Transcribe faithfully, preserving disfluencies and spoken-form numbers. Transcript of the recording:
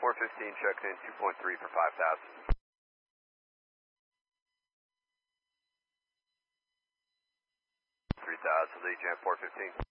four fifteen checked in two point three for five thousand. three thousand, lead jam four fifteen.